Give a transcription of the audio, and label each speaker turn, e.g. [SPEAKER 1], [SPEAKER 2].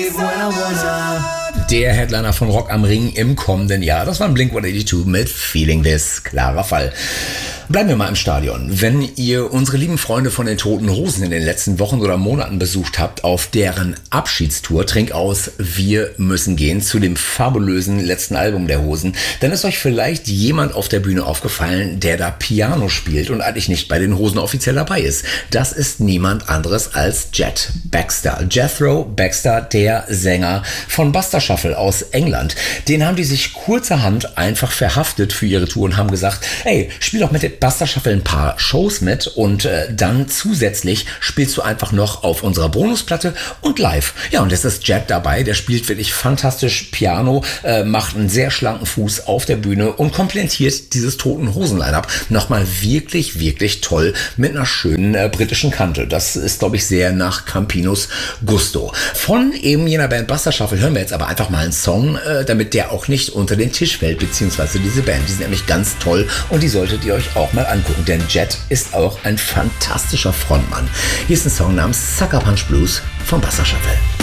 [SPEAKER 1] Der Headliner von Rock am Ring im kommenden Jahr, das war ein Blink-182 mit Feeling This, klarer Fall. Bleiben wir mal im Stadion. Wenn ihr unsere lieben Freunde von den Toten Hosen in den letzten Wochen oder Monaten besucht habt auf deren Abschiedstour Trink aus, wir müssen gehen, zu dem fabulösen letzten Album der Hosen, dann ist euch vielleicht jemand auf der Bühne aufgefallen, der da Piano spielt und eigentlich nicht bei den Hosen offiziell dabei ist. Das ist niemand anderes als Jet Baxter. Jethro Baxter, der Sänger von Buster Shuffle aus England. Den haben die sich kurzerhand einfach verhaftet für ihre Tour und haben gesagt, hey, spiel doch mit dem Buster Shuffle ein paar Shows mit und dann zusätzlich spielst du einfach noch auf unserer Bonusplatte und live. Ja, und jetzt ist Jet dabei, der spielt wirklich fantastisch Piano, macht einen sehr schlanken Fuß auf der Bühne und komplettiert dieses Toten Hosen-Line-Up nochmal wirklich, wirklich toll mit einer schönen britischen Kante. Das ist, glaube ich, sehr nach Campinos Gusto. Von eben jener Band Buster Shuffle hören wir jetzt aber einfach mal einen Song, damit der auch nicht unter den Tisch fällt, beziehungsweise diese Band, die sind nämlich ganz toll und die solltet ihr euch auch mal angucken, denn Jet ist auch ein fantastischer Frontmann. Hier ist ein Song namens Sucker Punch Blues von Buster Shuffle.